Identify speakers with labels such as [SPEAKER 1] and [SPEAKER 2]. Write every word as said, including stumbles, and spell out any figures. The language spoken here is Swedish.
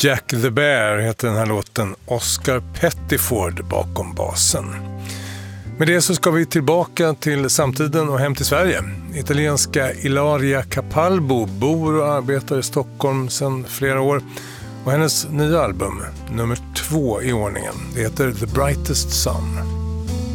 [SPEAKER 1] Jack the Bear heter den här låten. Oscar Pettiford bakom basen. Med det så ska vi tillbaka till samtiden och hem till Sverige. Italienska Ilaria Capalbo bor och arbetar i Stockholm sedan flera år. Och hennes nya album, nummer två i ordningen, det heter The Brightest Sun.